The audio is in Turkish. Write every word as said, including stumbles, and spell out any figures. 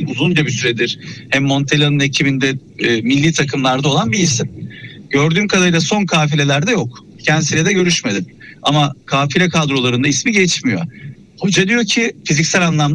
uzunca bir süredir hem Montella'nın ekibinde e, milli takımlarda olan bir isim. Gördüğüm kadarıyla son kafilelerde yok. Kendisiyle de görüşmedim. Ama kafile kadrolarında ismi geçmiyor. Hoca diyor ki fiziksel anlamda